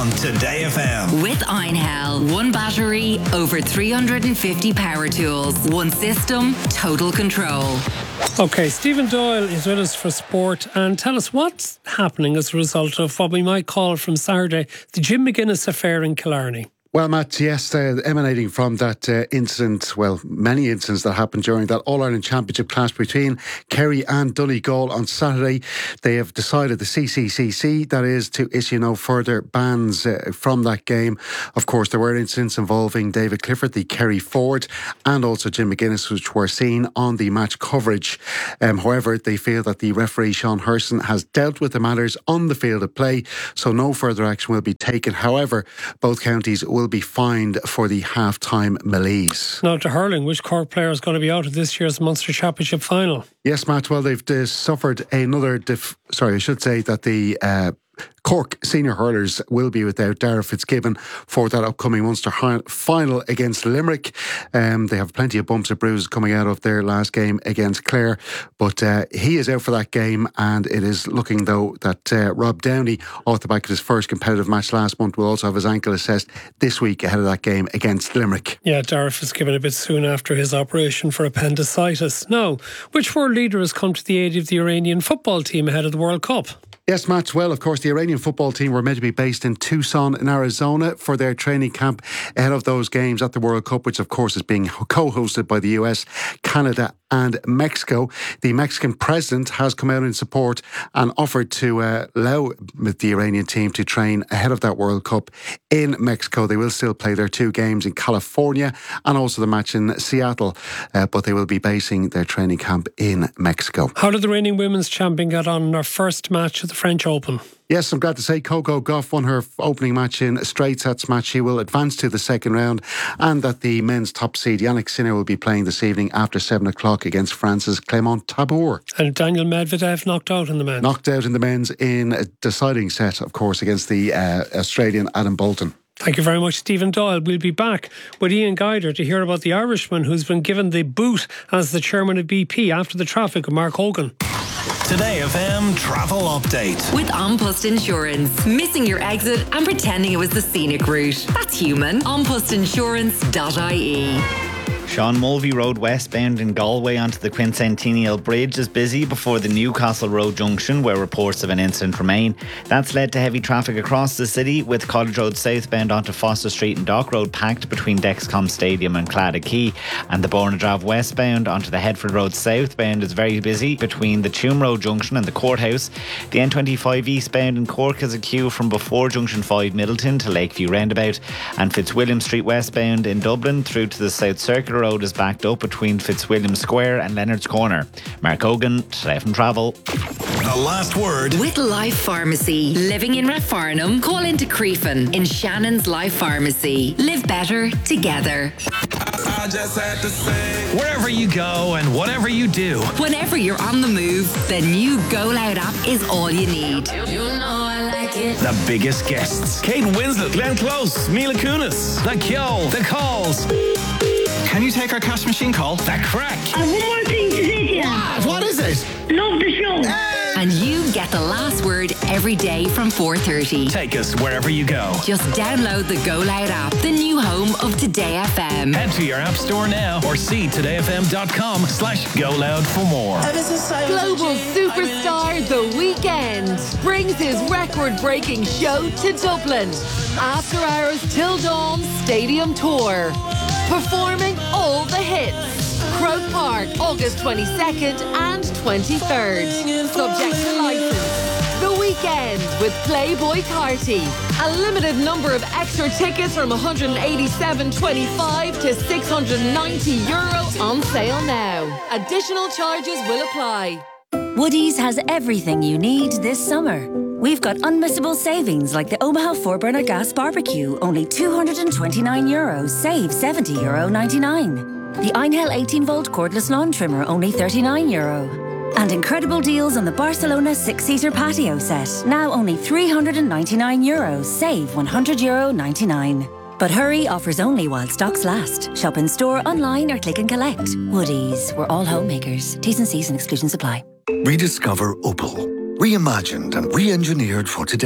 Speaker 1: on Today F M.
Speaker 8: With Einhell, one battery, over three hundred fifty power tools, one system, total control.
Speaker 9: OK, Stephen Doyle is with us for sport, and tell us what's happening as a result of what we might call from Saturday the Jim McGuinness affair in Killarney.
Speaker 14: Well, Matt, yes, uh, emanating from that uh, incident, well, many incidents that happened during that All-Ireland Championship clash between Kerry and Donegal on Saturday, they have decided, the C C C C, that is, to issue no further bans uh, from that game. Of course, there were incidents involving David Clifford, the Kerry forward, and also Jim McGuinness, which were seen on the match coverage. Um, however, they feel that the referee, Sean Herson, has dealt with the matters on the field of play, so no further action will be taken. However, both counties will be fined for the half-time malaise.
Speaker 9: Now to hurling, which Cork player is going to be out of this year's Munster Championship final?
Speaker 14: Yes, Matt, well, they've uh, suffered another, def- sorry, I should say that the uh, Cork senior hurlers will be without Dara Fitzgibbon for that upcoming Munster hi- final against Limerick. Um, they have plenty of bumps and bruises coming out of their last game against Clare, but uh, he is out for that game, and it is looking though that uh, Rob Downey, off the back of his first competitive match last month, will also have his ankle assessed this week ahead of that game against Limerick.
Speaker 9: Yeah, Dara Fitzgibbon a bit soon after his operation for appendicitis. Now, which world leader has come to the aid of the Iranian football team ahead of the World Cup?
Speaker 14: Yes, Matt. Well, of course, the Iranian football team were meant to be based in Tucson in Arizona for their training camp ahead of those games at the World Cup, which of course is being co-hosted by the U S, Canada and Mexico. The Mexican president has come out in support and offered to uh, allow the Iranian team to train ahead of that World Cup in Mexico. They will still play their two games in California and also the match in Seattle, uh, but they will be basing their training camp in Mexico.
Speaker 9: How did the reigning women's champion get on in her first match at the French Open?
Speaker 14: Yes, I'm glad to say Coco Gauff won her opening match in a straight sets match. She will advance to the second round, and that the men's top seed Yannick Sinner will be playing this evening after seven o'clock against France's Clement Tabor.
Speaker 9: And Daniel Medvedev knocked out in the men's.
Speaker 14: Knocked out in the men's in a deciding set, of course, against the uh, Australian Adam Bolton.
Speaker 9: Thank you very much, Stephen Doyle. We'll be back with Ian Guider to hear about the Irishman who's been given the boot as the chairman of B P after the traffic of Mark Hogan.
Speaker 1: Today F M Travel Update.
Speaker 8: With An Post Insurance. Missing your exit and pretending it was the scenic route. That's human. an post insurance dot I E.
Speaker 15: Sean Mulvey Road westbound in Galway onto the Quincentennial Bridge is busy before the Newcastle Road junction, where reports of an incident remain. That's led to heavy traffic across the city, with College Road southbound onto Foster Street and Dock Road packed between Dexcom Stadium and Claddagh Quay. And the Bornadrav westbound onto the Headford Road southbound is very busy between the Tuam Road junction and the courthouse. The N twenty-five eastbound in Cork has a queue from before Junction five Middleton to Lakeview Roundabout. And Fitzwilliam Street westbound in Dublin through to the South Circular Road is backed up between Fitzwilliam Square and Leonard's Corner. Mark Hogan, Today F M Travel.
Speaker 1: The last word.
Speaker 8: With Life Pharmacy. Living in Rathfarnham, call into Creefin in Shannon's Life Pharmacy. Live better together.
Speaker 1: I just had to say. Wherever you go and whatever you do.
Speaker 8: Whenever you're on the move, the new Go Loud app is all you need. You know I like it.
Speaker 1: The biggest guests. Kate Winslet, Glenn Close, Mila Kunis, The Kyo, The Calls. Can you take our cash machine call? The Crack.
Speaker 16: I have one more thing to say to you.
Speaker 1: What is it?
Speaker 16: Love the show.
Speaker 1: Hey!
Speaker 8: And you get the last word every day from four thirty.
Speaker 1: Take us wherever you go.
Speaker 8: Just download the Go Loud app, the new home of Today F M.
Speaker 1: Head to your app store now or see todayfm.com slash go loud for more.
Speaker 4: Global superstar The Weeknd brings his record-breaking show to Dublin. After Hours Till Dawn Stadium Tour. Performing all the hits. Croke Park, August twenty-second and twenty-third. Subject to license. The Weeknd with Playboy Carti. A limited number of extra tickets from one hundred eighty-seven twenty-five to six hundred ninety euro on sale now. Additional charges will apply.
Speaker 17: Woodie's has everything you need this summer. We've got unmissable savings like the Omaha four burner gas barbecue, only two hundred twenty-nine euros, save seventy euro ninety-nine. The Einhell eighteen volt cordless lawn trimmer, only thirty-nine euro. And incredible deals on the Barcelona six-seater patio set, now only three hundred ninety-nine euros, save one hundred euro ninety-nine. But hurry, offers only while stocks last. Shop in store, online or click and collect. Woodie's, we're all homemakers. T's and C's and exclusions apply.
Speaker 18: Rediscover Opel. Reimagined and re-engineered for today.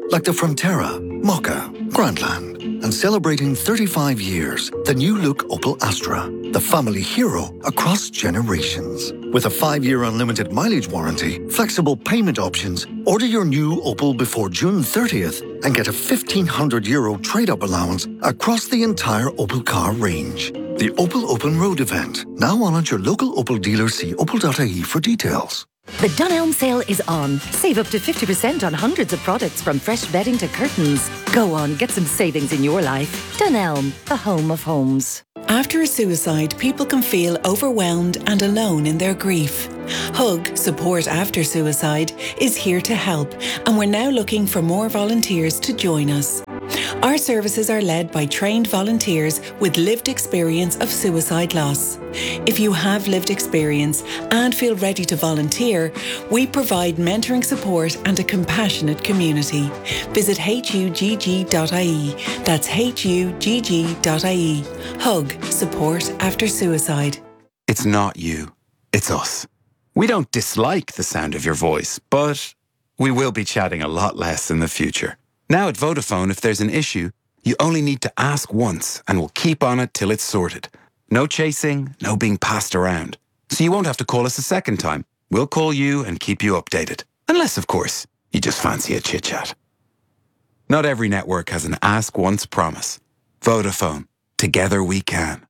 Speaker 18: like the Frontera, Mokka, Grandland. And celebrating thirty-five years, the new look Opel Astra, the family hero across generations. With a five-year unlimited mileage warranty, flexible payment options, order your new Opel before June thirtieth and get a fifteen hundred euro trade-up allowance across the entire Opel car range. The Opel Open Road event, now on at your local Opel dealer. See opel dot I E for details.
Speaker 19: The Dunelm sale is on. Save up to fifty percent on hundreds of products from fresh bedding to curtains. Go on, get some savings in your life. Dunelm, the home of homes.
Speaker 20: After a suicide, people can feel overwhelmed and alone in their grief. Hug, Support After Suicide, is here to help, and we're now looking for more volunteers to join us. Our services are led by trained volunteers with lived experience of suicide loss. If you have lived experience and feel ready to volunteer, we provide mentoring support and a compassionate community. Visit H U G G dot I E. That's H U G G dot I E. Hug, Support After Suicide.
Speaker 21: It's not you, it's us. We don't dislike the sound of your voice, but we will be chatting a lot less in the future. Now at Vodafone, if there's an issue, you only need to ask once and we'll keep on it till it's sorted. No chasing, no being passed around. So you won't have to call us a second time. We'll call you and keep you updated. Unless, of course, you just fancy a chit-chat. Not every network has an ask once promise. Vodafone. Together we can.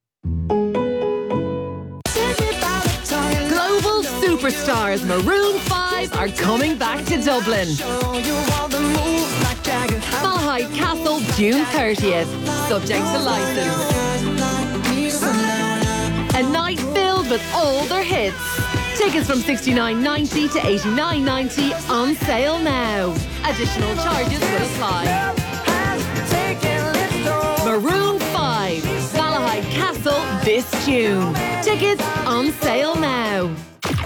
Speaker 4: Global superstars Maroon five are coming back to Dublin. Malahide Castle, June thirtieth. Subject to licence. A night filled with all their hits. Tickets from sixty-nine ninety to eighty-nine ninety on sale now. Additional charges will apply. Maroon five, Malahide Castle this June. Tickets on sale now.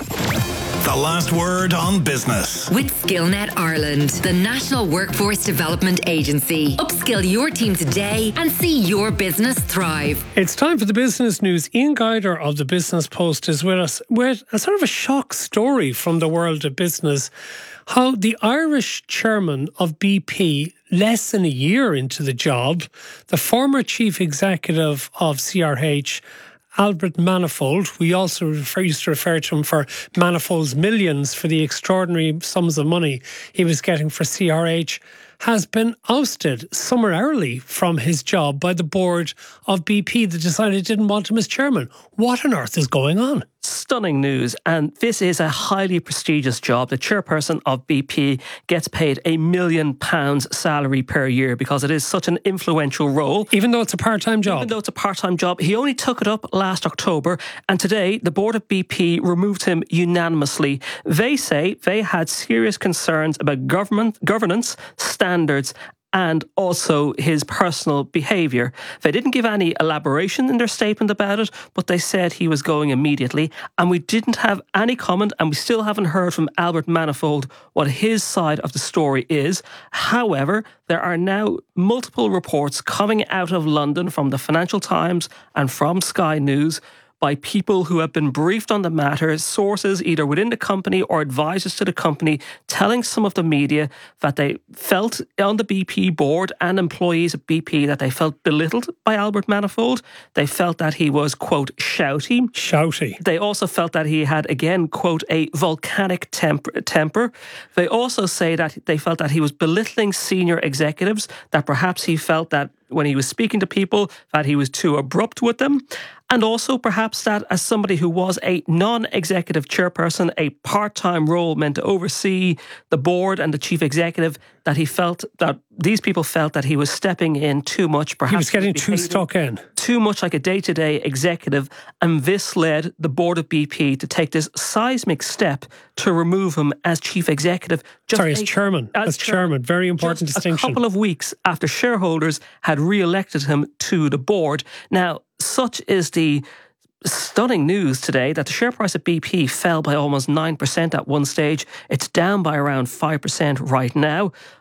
Speaker 1: The last word on business.
Speaker 8: With Skillnet Ireland, the National Workforce Development Agency. Upskill your team today and see your business thrive.
Speaker 9: It's time for the business news. Ian Guider of the Business Post is with us with a sort of a shock story from the world of business. How the Irish chairman of B P, less than a year into the job, the former chief executive of C R H, Albert Manifold, we also refer, used to refer to him for Manifold's millions for the extraordinary sums of money he was getting for C R H, has been ousted summarily from his job by the board of B P that decided it didn't want him as chairman. What on earth is going on?
Speaker 22: Stunning news, and this is a highly prestigious job. The chairperson of B P gets paid a million pounds salary per year because it is such an influential role.
Speaker 9: Even though it's a part-time job?
Speaker 22: Even though it's a part-time job. He only took it up last October, and today the board of B P removed him unanimously. They say they had serious concerns about government governance, standards, and also his personal behaviour. They didn't give any elaboration in their statement about it, but they said he was going immediately. And we didn't have any comment, and we still haven't heard from Albert Manifold what his side of the story is. However, there are now multiple reports coming out of London from the Financial Times and from Sky News by people who have been briefed on the matter, sources either within the company or advisors to the company, telling some of the media that they felt on the B P board and employees at B P that they felt belittled by Albert Manifold. They felt that he was, quote, shouty.
Speaker 9: Shouty.
Speaker 22: They also felt that he had, again, quote, a volcanic temper. temper. They also say that they felt that he was belittling senior executives, that perhaps he felt that when he was speaking to people, that he was too abrupt with them. And also perhaps that as somebody who was a non-executive chairperson, a part-time role meant to oversee the board and the chief executive, that he felt that these people felt that he was stepping in too much. Perhaps
Speaker 9: he was getting too stuck in.
Speaker 22: Too much like a day-to-day executive. And this led the board of B P to take this seismic step to remove him as chief executive.
Speaker 9: Just Sorry, as chairman. As, as chairman. chairman. Very important
Speaker 22: just
Speaker 9: distinction.
Speaker 22: A couple of weeks after shareholders had re-elected him to the board. Now, such is the stunning news today that the share price at B P fell by almost nine percent at one stage. It's down by around five percent right now.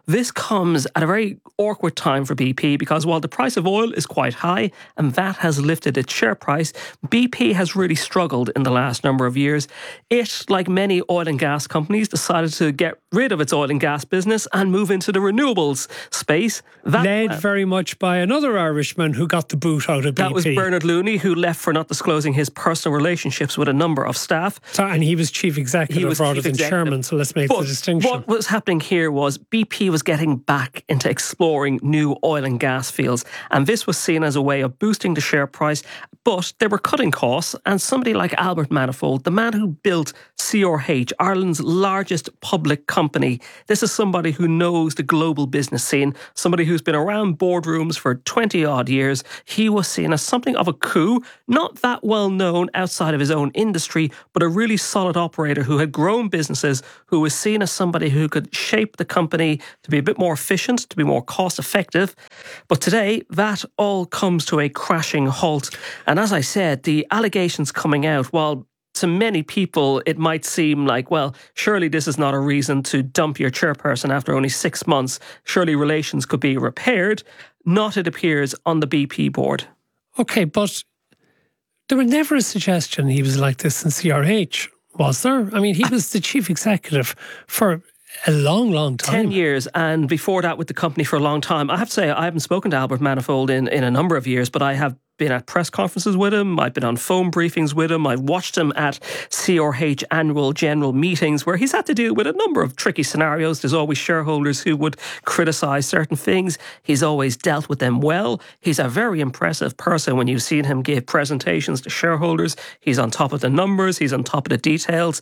Speaker 22: This comes at a very awkward time for B P because while the price of oil is quite high and that has lifted its share price, B P has really struggled in the last number of years. It, like many oil and gas companies, decided to get rid of its oil and gas business and move into the renewables space. That,
Speaker 9: Led
Speaker 22: uh,
Speaker 9: very much by another Irishman who got the boot out of B P.
Speaker 22: That was Bernard Looney, who left for not disclosing his personal relationships with a number of staff.
Speaker 9: So, and he was chief executive
Speaker 22: He was
Speaker 9: rather
Speaker 22: chief
Speaker 9: than
Speaker 22: executive.
Speaker 9: chairman, so let's make
Speaker 22: But
Speaker 9: the distinction.
Speaker 22: what was happening here was B P was getting back into exploring new oil and gas fields, and this was seen as a way of boosting the share price, but they were cutting costs, and somebody like Albert Manifold, the man who built C R H, Ireland's largest public company, this is somebody who knows the global business scene, somebody who's been around boardrooms for twenty odd years. He was seen as something of a coup, not that well known outside of his own industry, but a really solid operator who had grown businesses, who was seen as somebody who could shape the company to be a bit more efficient, to be more cost effective. But today, that all comes to a crashing halt. And as I said, the allegations coming out, while to many people, it might seem like, well, surely this is not a reason to dump your chairperson after only six months. Surely relations could be repaired. Not, it appears, on the B P board.
Speaker 9: Okay, but there was never a suggestion he was like this in C R H, was there? I mean, he was the chief executive for a long, long time.
Speaker 22: Ten years, and before that with the company for a long time. I have to say, I haven't spoken to Albert Manifold in, in a number of years, but I have been at press conferences with him. I've been on phone briefings with him. I've watched him at C R H annual general meetings where he's had to deal with a number of tricky scenarios. There's always shareholders who would criticise certain things. He's always dealt with them well. He's a very impressive person when you've seen him give presentations to shareholders. He's on top of the numbers. He's on top of the details.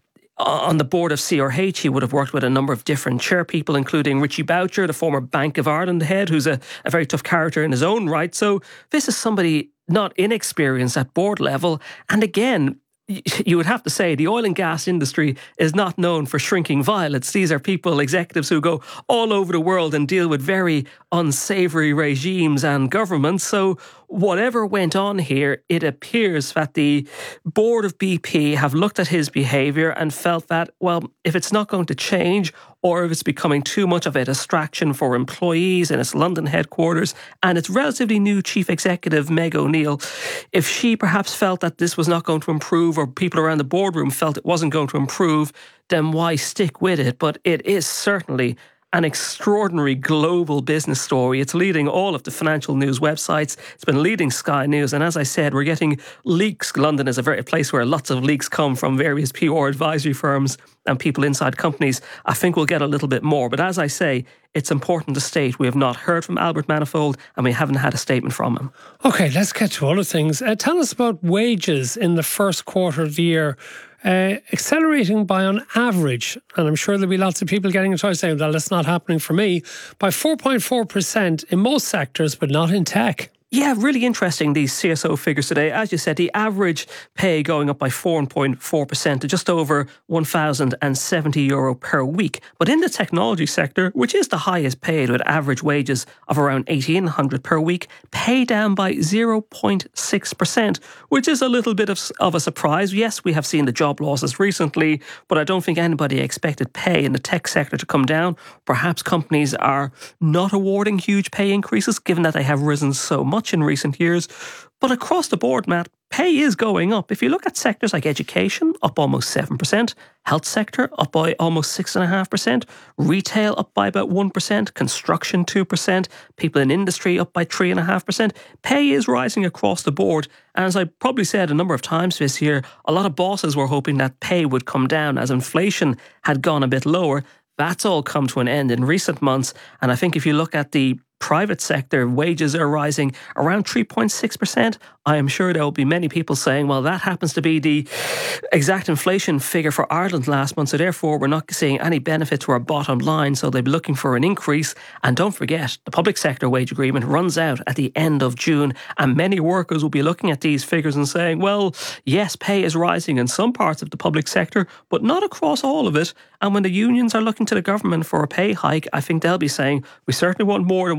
Speaker 22: On the board of C R H, he would have worked with a number of different chair people, including Richie Boucher, the former Bank of Ireland head, who's a, a very tough character in his own right. So this is somebody not inexperienced at board level. And again, you would have to say the oil and gas industry is not known for shrinking violets. These are people, executives who go all over the world and deal with very unsavoury regimes and governments. So whatever went on here, it appears that the board of B P have looked at his behaviour and felt that, well, if it's not going to change or if it's becoming too much of a distraction for employees in its London headquarters and its relatively new chief executive, Meg O'Neill, if she perhaps felt that this was not going to improve or people around the boardroom felt it wasn't going to improve, then why stick with it? But it is certainly an extraordinary global business story. It's leading all of the financial news websites. It's been leading Sky News. And as I said, we're getting leaks. London is a very place where lots of leaks come from various P R advisory firms and people inside companies. I think we'll get a little bit more. But as I say, it's important to state we have not heard from Albert Manifold and we haven't had a statement from him.
Speaker 9: Okay, let's get to other things. Uh, tell us about wages in the first quarter of the year. Uh, accelerating by on average, and I'm sure there'll be lots of people getting in touch saying, well, that's not happening for me, by four point four percent in most sectors, but not in tech.
Speaker 22: Yeah, really interesting, these C S O figures today. As you said, the average pay going up by four point four percent to just over one thousand seventy euro per week. But in the technology sector, which is the highest paid with average wages of around eighteen hundred per week, pay down by zero point six percent, which is a little bit of, of a surprise. Yes, we have seen the job losses recently, but I don't think anybody expected pay in the tech sector to come down. Perhaps companies are not awarding huge pay increases, given that they have risen so much in recent years. But across the board, Matt, pay is going up. If you look at sectors like education, up almost seven percent, health sector up by almost six point five percent, retail up by about one percent, construction two percent, people in industry up by three point five percent. Pay is rising across the board. And as I probably said a number of times this year, a lot of bosses were hoping that pay would come down as inflation had gone a bit lower. That's all come to an end in recent months. And I think if you look at the private sector, wages are rising around three point six percent. I am sure there will be many people saying, well, that happens to be the exact inflation figure for Ireland last month, so therefore we're not seeing any benefit to our bottom line, so they'll be looking for an increase. And don't forget, the public sector wage agreement runs out at the end of June, and many workers will be looking at these figures and saying, well, yes, pay is rising in some parts of the public sector, but not across all of it. And when the unions are looking to the government for a pay hike, I think they'll be saying, we certainly want more than what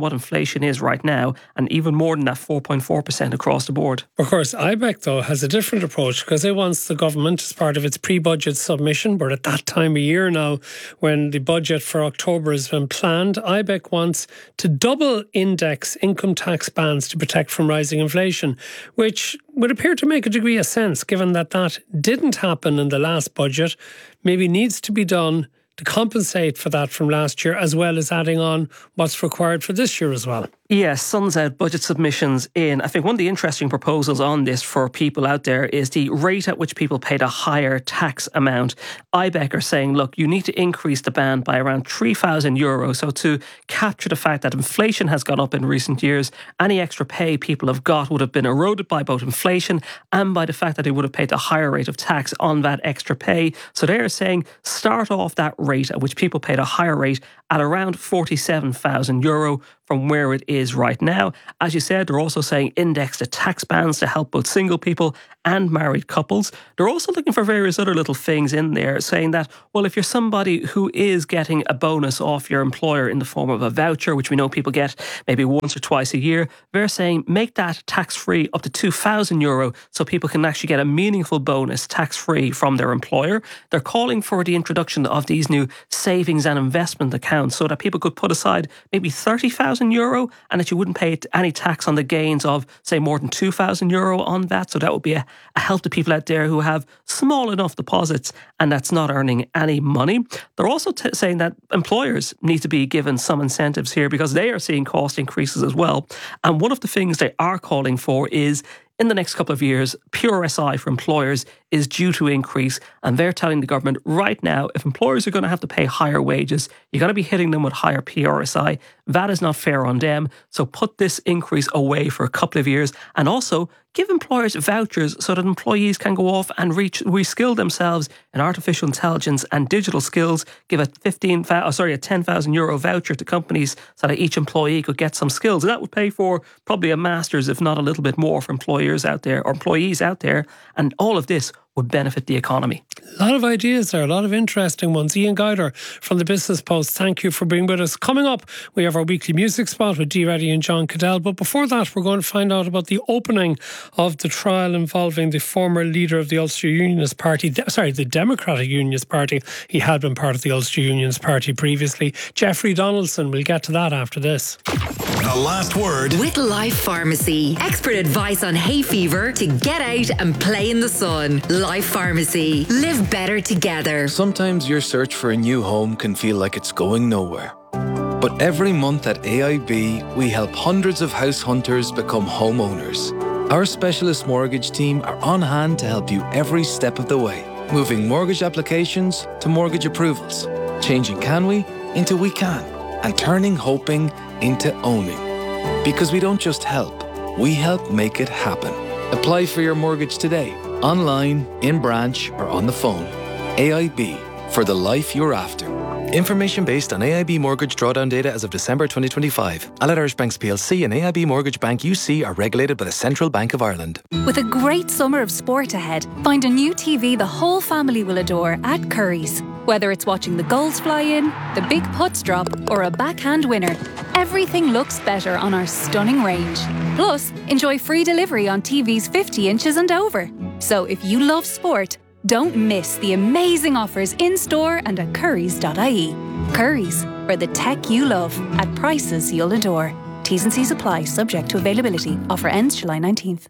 Speaker 22: what inflation is right now, and even more than that, four point four percent across the board.
Speaker 9: Of course, I B E C, though, has a different approach because it wants the government, as part of its pre-budget submission, we're at that time of year now when the budget for October has been planned, I B E C wants to double index income tax bands to protect from rising inflation, which would appear to make a degree of sense given that that didn't happen in the last budget, maybe needs to be done to compensate for that from last year, as well as adding on what's required for this year as well.
Speaker 22: Yes, sun's out, budget submissions in. I think one of the interesting proposals on this for people out there is the rate at which people paid a higher tax amount. I B E C are saying, look, you need to increase the band by around three thousand euros. So to capture the fact that inflation has gone up in recent years, any extra pay people have got would have been eroded by both inflation and by the fact that they would have paid a higher rate of tax on that extra pay. So they're saying start off that rate at which people paid a higher rate at around forty-seven thousand euro from where it is right now. As you said, they're also saying index the tax bands to help both single people and married couples. They're also looking for various other little things in there, saying that, well, if you're somebody who is getting a bonus off your employer in the form of a voucher, which we know people get maybe once or twice a year, they're saying make that tax-free up to two thousand euro so people can actually get a meaningful bonus tax-free from their employer. They're calling for the introduction of these new savings and investment accounts so that people could put aside maybe thirty thousand euro and that you wouldn't pay any tax on the gains of, say, more than two thousand euro on that. So that would be a, a help to people out there who have small enough deposits and that's not earning any money. They're also t- saying that employers need to be given some incentives here because they are seeing cost increases as well. And one of the things they are calling for is in the next couple of years, P R S I for employers is due to increase, and they're telling the government right now, if employers are going to have to pay higher wages, you're going to be hitting them with higher P R S I. That is not fair on them. So put this increase away for a couple of years, and also give employers vouchers so that employees can go off and reach, reskill themselves in artificial intelligence and digital skills. Give a fifteen, oh, sorry, a ten thousand euro voucher to companies so that each employee could get some skills, and that would pay for probably a master's, if not a little bit more, for employers out there or employees out there, and all of this would benefit the economy.
Speaker 9: A lot of ideas there, a lot of interesting ones. Ian Guider from the Business Post, thank you for being with us. Coming up, we have our weekly music spot with Dee Reddy and John Cadell, but before that we're going to find out about the opening of the trial involving the former leader of the Ulster Unionist Party, sorry, the Democratic Unionist Party. He had been part of the Ulster Unionist Party previously. Jeffrey Donaldson, we'll get to that after this.
Speaker 8: The last word with Life Pharmacy. Expert advice on hay fever to get out and play in the sun. Life Pharmacy. Live better together.
Speaker 2: Sometimes your search for a new home can feel like it's going nowhere. But every month at A I B, we help hundreds of house hunters become homeowners. Our specialist mortgage team are on hand to help you every step of the way, moving mortgage applications to mortgage approvals, changing can we into we can, and turning hoping into owning. Because we don't just help, we help make it happen. Apply for your mortgage today, online, in branch, or on the phone. A I B, for the life you're after. Information based on A I B mortgage drawdown data as of December twenty twenty-five. Allied Irish Banks P L C and A I B Mortgage Bank U C are regulated by the Central Bank of Ireland.
Speaker 3: With a great summer of sport ahead, find a new T V the whole family will adore at Curry's. Whether it's watching the goals fly in, the big putts drop, or a backhand winner, everything looks better on our stunning range. Plus, enjoy free delivery on T Vs fifty inches and over. So if you love sport, don't miss the amazing offers in-store and at currys dot I E. Currys, for the tech you love, at prices you'll adore. T's and C's apply, subject to availability. Offer ends July nineteenth.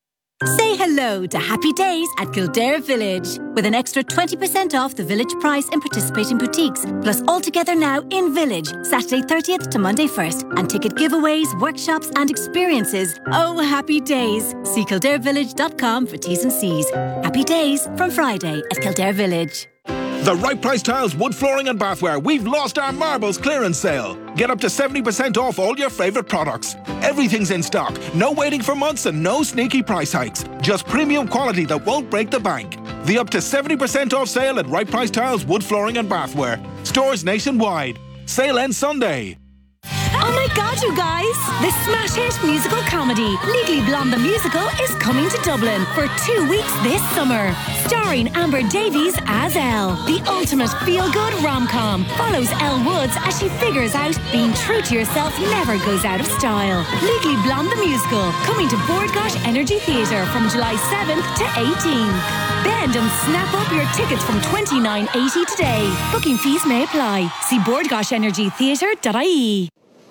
Speaker 23: Say hello to Happy Days at Kildare Village with an extra twenty percent off the village price in participating boutiques, plus all together now in Village, Saturday thirtieth to Monday first, and ticket giveaways, workshops and experiences. Oh, happy days. See kildare village dot com for T's and C's. Happy Days from Friday at Kildare Village.
Speaker 24: The Right Price Tiles wood flooring and bathware. We've lost our marbles clearance sale. Get up to seventy percent off all your favourite products. Everything's in stock. No waiting for months and no sneaky price hikes. Just premium quality that won't break the bank. The up to seventy percent off sale at Right Price Tiles wood flooring and bathware. Stores nationwide. Sale ends Sunday.
Speaker 23: Oh my god, you guys! The smash hit musical comedy Legally Blonde the Musical is coming to Dublin for two weeks this summer. Starring Amber Davies as Elle. The ultimate feel-good rom-com follows Elle Woods as she figures out being true to yourself never goes out of style. Legally Blonde the Musical, coming to Bordgosh Energy Theatre from July seventh to eighteenth. Bend and snap up your tickets from twenty-nine eighty today. Booking fees may apply. See bordgosh energy theatre dot I E.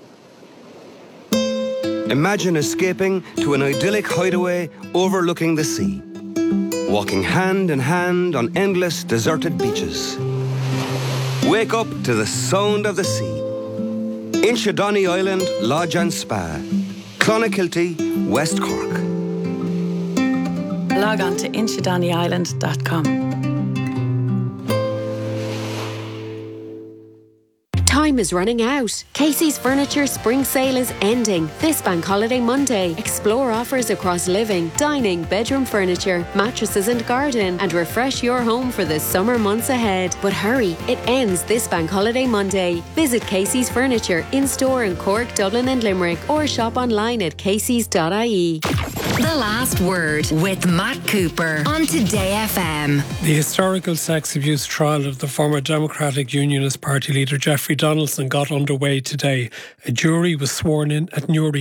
Speaker 5: Imagine escaping to an idyllic hideaway overlooking the sea. Walking hand in hand on endless deserted beaches. Wake up to the sound of the sea. Inchydoney Island Lodge and Spa. Clonakilty, West Cork.
Speaker 6: Log on to inchydoney island dot com.
Speaker 7: Time is running out. Casey's Furniture Spring Sale is ending this Bank Holiday Monday. Explore offers across living, dining, bedroom furniture, mattresses and garden, and refresh your home for the summer months ahead. But hurry, it ends this Bank Holiday Monday. Visit Casey's Furniture in-store in Cork, Dublin and Limerick, or shop online at caseys dot I E.
Speaker 8: The Last Word with Matt Cooper on Today F M.
Speaker 9: The historical sex abuse trial of the former Democratic Unionist Party leader Jeffrey Donaldson got underway today. A jury was sworn in at Newry